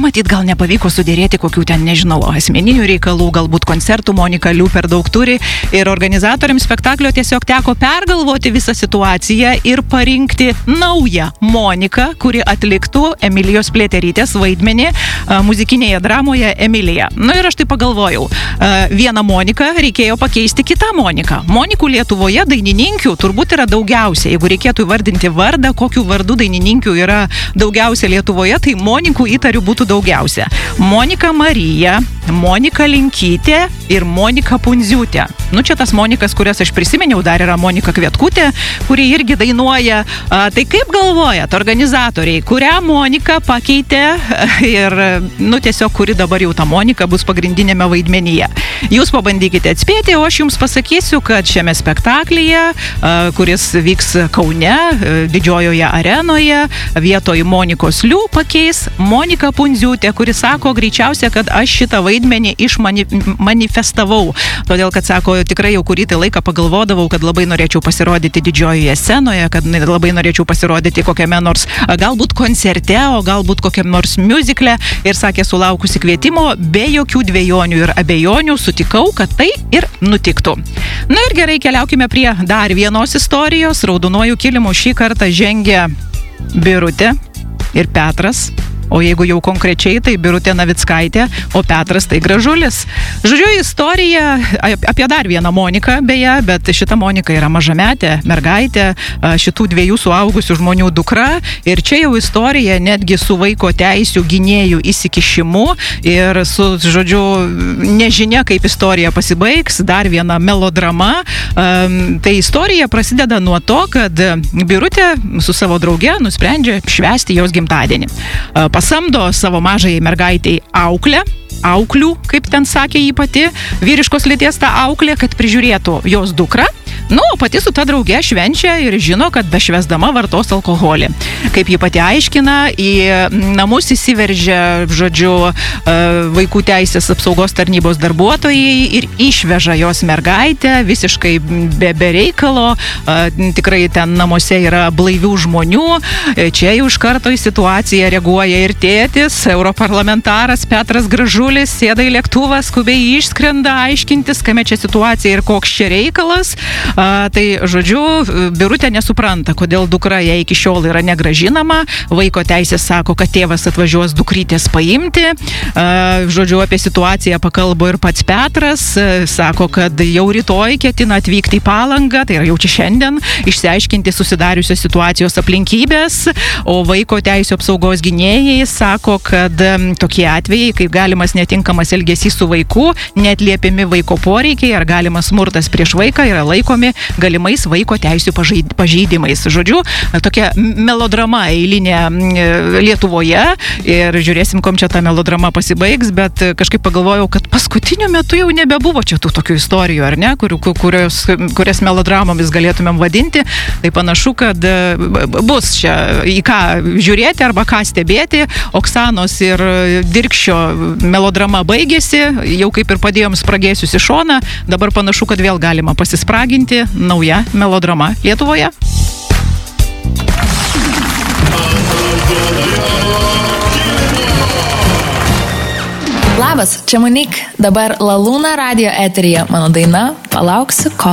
matyt, gal nepavyko sudėrėti kokių ten, nežinau, asmeninių reikalų, galbūt koncertų Monika Liu per daug turi ir organizatoriams spektaklio tiesiog teko pergalvoti visą situaciją ir parinkti naują Moniką, kuri atliktų Emilijos Pliaterytės vaidmenį muzikinėje dramoje Emilija. Na ir aš tai pagalvojau, vieną Moniką reikėjo pakeisti kitą Moniką. Monikų Lietuvoje dainininkių turbūt yra daugiausia. Jeigu reikėtų įvardinti vardą, kokių vardų dainininkių yra daugiausia Lietuvoje, tai Monikų įtarių būtų daugiausia. Monika Marija, Monika Linkytė ir Monika Pundziūtė. Nu, čia tas Monikas, kurias aš prisiminiau, dar yra Monika Kvietkutė, kuri irgi dainuoja. Tai kaip galvojat, organizatoriai, kurią Moniką pakeitė ir, nu, tiesiog, kuri dabar jau ta Monika bus pagrindinėme vaidmenyje. Jūs pabandykite atspėti, o aš jums pasakysiu, kad šiame spektaklyje, kuris vyks Kaune, Didžiojoje arenoje, vietoj Monikos Liu pakeis Monika Pundziūtė, kuri sako greičiausia, kad aš šitą vaidmenį manifestavau. Todėl, kad sako, tikrai jau kurį tai laiką pagalvodavau, kad labai norėčiau pasirodyti didžiojoje scenoje, kad labai norėčiau pasirodyti kokiame nors, galbūt koncerte, o galbūt kokiam nors miuzikle. Ir sakė, sulaukusi kvietimo, be jokių dvejonių ir abejonių, sutikau, kad tai ir nutiktų. Na ir gerai, keliaukime prie dar vienos istorijos. Raudonuoju kilimu šį kartą žengia Birutė ir Petras. O jeigu jau konkrečiai, tai Birutė Navickaitė, o Petras tai Gražulis. Žodžiu, istorija apie dar vieną Moniką, beje, bet šita Monika yra mažametė mergaitė, šitų dviejų suaugusių žmonių dukra. Ir čia jau istorija netgi su vaiko teisių gynėjų įsikišimu ir su, žodžiu, nežinia, kaip istorija pasibaigs, dar viena melodrama. Tai istorija prasideda nuo to, kad Birutė su savo drauge nusprendžia švęsti jos gimtadienį. Pasamdo savo mažai mergaitei auklių, kaip ten sakė jį pati, vyriškos lyties ta auklė, kad prižiūrėtų jos dukrą. Nu, pati su ta drauge švenčia ir žino, kad bešvęsdama vartos alkoholį. Kaip ji pati aiškina, į namus įsiveržia, žodžiu, vaikų teisės apsaugos tarnybos darbuotojai ir išveža jos mergaitę visiškai be reikalo. Tikrai ten namuose yra blaivių žmonių. Čia jau iš karto į situaciją reaguoja ir tėtis, europarlamentaras Petras Gražulis, sėda į lėktuvą, skubiai išskrenda aiškintis, kame čia situacija ir koks čia reikalas. Tai, žodžiu, Birutė nesupranta, kodėl dukra jai iki šiol yra negrąžinama. Vaiko teisės sako, kad tėvas atvažiuos dukrytės paimti. Žodžiu, apie situaciją pakalbo ir pats Petras. Sako, kad jau rytoj ketina atvykti į Palangą, tai yra jau čia šiandien, išsiaiškinti susidariusios situacijos aplinkybės. O vaiko teisų apsaugos gynėjai sako, kad tokie atvejai, kaip galimas netinkamas elgesys su vaiku, neatliepiami vaiko poreikiai ar galimas smurtas prieš vaiką yra laikomi galimais vaiko teisių pažeidimais. Žodžiu, tokia melodrama eilinė Lietuvoje ir žiūrėsim, kom čia ta melodrama pasibaigs, bet kažkaip pagalvojau, kad paskutiniu metu jau nebebuvo čia tų tokių istorijų, ar ne, kurias melodramomis galėtumėm vadinti. Tai panašu, kad bus čia į ką žiūrėti arba ką stebėti. Oksanos ir Dirkščio melodrama baigėsi, jau kaip ir padėjom spragėsius į šoną, dabar panašu, kad vėl galima pasispraginti. Nauja melodrama Lietuvoje. Labas, čia Monik, dabar La Luna radio eteryje. Mano daina Palauksiu, kol